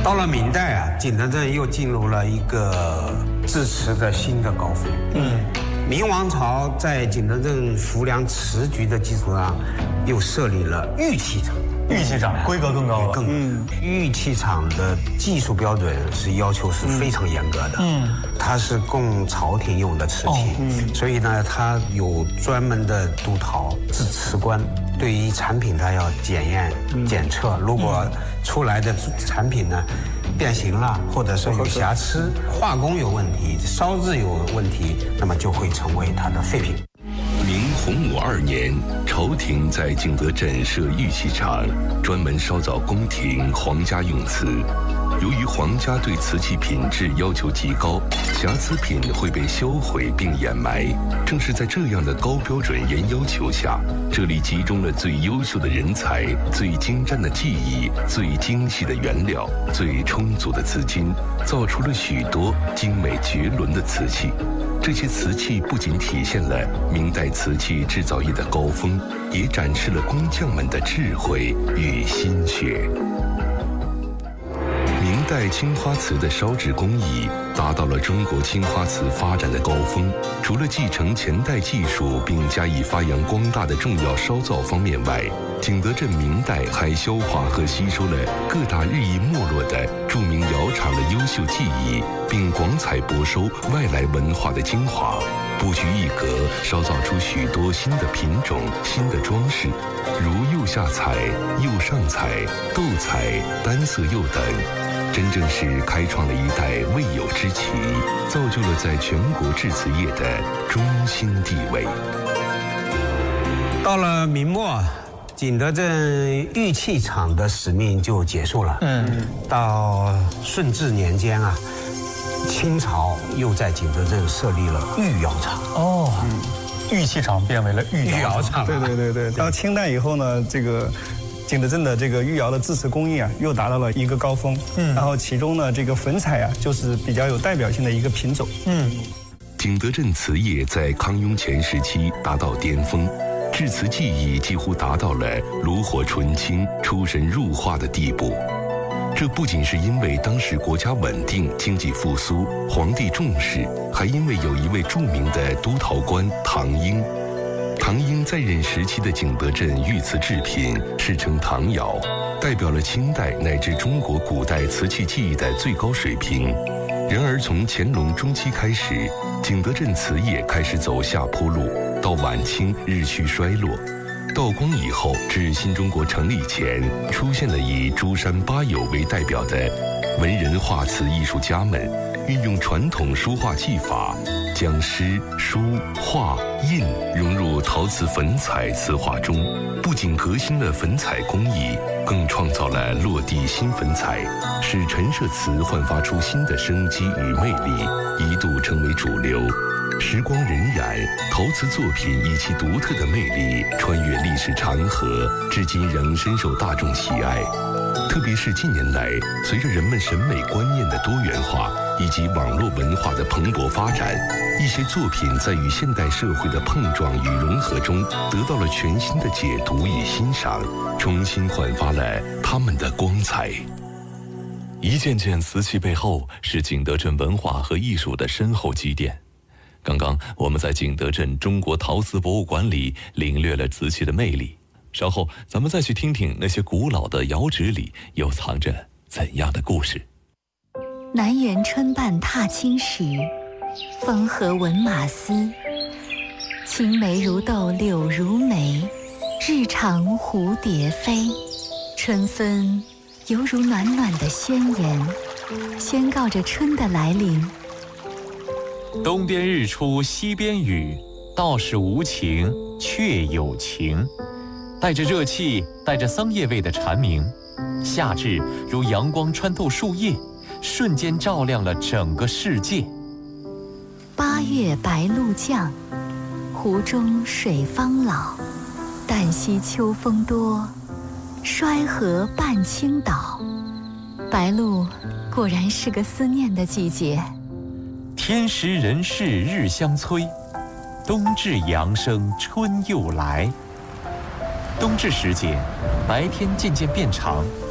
到了明代啊，景德镇又进入了一个制瓷的新的高峰。明王朝在景德镇浮梁瓷局的基础上，又设立了玉器厂。 玉器厂规格更高了。 玉器厂的技术标准要求是非常严格的。它是供朝廷用的瓷器，所以呢，它有专门的督陶制瓷官。对于产品，它要检验、检测，如果出来的产品呢变形了，或者是有瑕疵、化工有问题、烧制有问题，那么就会成为它的废品。 明洪武2年，朝廷在景德镇设玉器厂，专门烧造宫廷、皇家用瓷。由于皇家对瓷器品质要求极高，瑕疵品会被销毁并掩埋。正是在这样的高标准严要求下，这里集中了最优秀的人才、最精湛的技艺、最精细的原料、最充足的资金，造出了许多精美绝伦的瓷器。这些瓷器不仅体现了明代瓷器制造业的高峰，也展示了工匠们的智慧与心血。明代青花瓷的烧制工艺达到了中国青花瓷发展的高峰。除了继承前代技术并加以发扬光大的重要烧造方面外，景德镇明代还消化和吸收了各大日益没落的著名窑厂的优秀技艺，并广采博收外来文化的精华，不拘一格，烧造出许多新的品种、新的装饰，如釉下彩、釉上彩、斗彩、单色釉等。真正是开创了一代未有之奇，造就了在全国制瓷业的中心地位。 到了明末，景德镇玉器厂的使命就结束了。到顺治年间啊，清朝又在景德镇设立了御窑厂。 玉器厂变为了御窑厂。 对。到清代以后呢，这个景德镇的这个御窑的制瓷工艺啊，又达到了一个高峰。然后其中呢，这个粉彩啊，就是比较有代表性的一个品种。 景德镇瓷业在康雍乾时期达到巅峰，制瓷技艺几乎达到了炉火纯青、出神入化的地步。这不仅是因为当时国家稳定、经济复苏、皇帝重视，还因为有一位著名的督陶官唐英。唐英在任时期的景德镇玉瓷制品世称唐窑，代表了清代乃至中国古代瓷器技艺的最高水平。然而从乾隆中期开始，景德镇瓷业开始走下坡路，到晚清日趋衰落。道光以后至新中国成立前，出现了以诸山八友为代表的文人画瓷艺术家们，运用传统书画技法，将诗、书、画、印融入陶瓷粉彩瓷画中，不仅革新了粉彩工艺，更创造了落地新粉彩，使陈设瓷焕发出新的生机与魅力，一度成为主流。时光荏苒，陶瓷作品以其独特的魅力穿越历史长河，至今仍深受大众喜爱。特别是近年来，随着人们审美观念的多元化以及网络文化的蓬勃发展，一些作品在与现代社会的碰撞与融合中，得到了全新的解读与欣赏，重新焕发了它们的光彩。 一件件瓷器背后是景德镇文化和艺术的深厚积淀。刚刚我们在景德镇中国陶瓷博物馆里领略了瓷器的魅力，稍后咱们再去听听那些古老的窑址里又藏着怎样的故事。 南园春半踏青时，风和闻马嘶。青梅如豆柳如眉，日长蝴蝶飞。春分犹如暖暖的宣言，宣告着春的来临。 东边日出西边雨，道是无晴却有晴。带着热气，带着桑叶味的蝉鸣，夏至如阳光穿透树叶，瞬间照亮了整个世界。 八月白露降，湖中水方老。旦夕秋风多，衰河半倾倒。白露果然是个思念的季节。 天时人事日相催，冬至阳生春又来。冬至时节，白天渐渐变长，